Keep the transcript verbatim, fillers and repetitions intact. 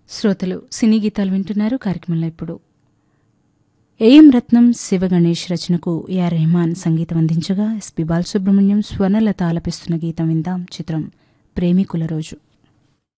శ్రోతలు సినీ గీతాలు వింటున్నారు. కార్యక్రమంలో ఇప్పుడు ఏఎం రత్నం శివగణేష్ రచనకు ఏఆర్ రెహమాన్ సంగీతం అందించగా ఎస్పి బాలసుబ్రహ్మణ్యం స్వర్ణలత ఆలపిస్తున్న గీతం విందాం. చిత్రం ప్రేమికుల రోజు.